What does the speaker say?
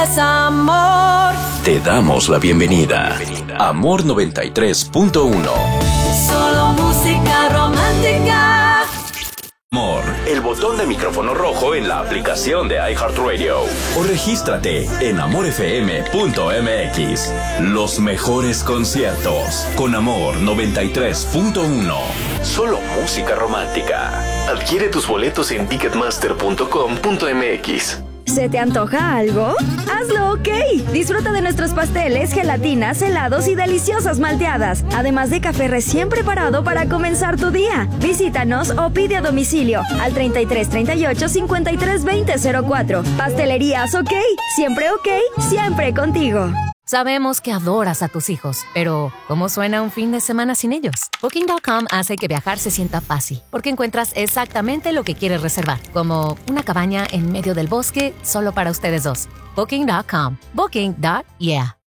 Es amor. Te damos la bienvenida. Amor 93.1. Solo música romántica. Amor, el botón de micrófono rojo en la aplicación de iHeartRadio. O regístrate en amorfm.mx. Los mejores conciertos con Amor 93.1. Solo música romántica. Adquiere tus boletos en ticketmaster.com.mx. ¿Se te antoja algo? ¡Hazlo OK! Disfruta de nuestros pasteles, gelatinas, helados y deliciosas malteadas, además de café recién preparado para comenzar tu día. Visítanos o pide a domicilio al 33 38 53 20 04. Pastelerías OK, siempre OK, siempre contigo. Sabemos que adoras a tus hijos, pero ¿cómo suena un fin de semana sin ellos? Booking.com hace que viajar se sienta fácil, porque encuentras exactamente lo que quieres reservar, como una cabaña en medio del bosque solo para ustedes dos. Booking.com. Booking.yeah.